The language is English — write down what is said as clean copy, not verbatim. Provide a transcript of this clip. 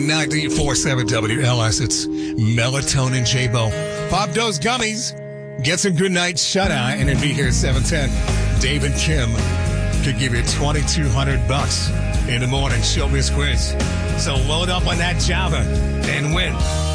94.7 WLS. It's Melatonin J-Bo. Pop those gummies. Get some good night shut-eye, and then be here at 7:10. Dave and Kim could give you $2,200 in the morning showbiz quiz. So load up on that Java and win.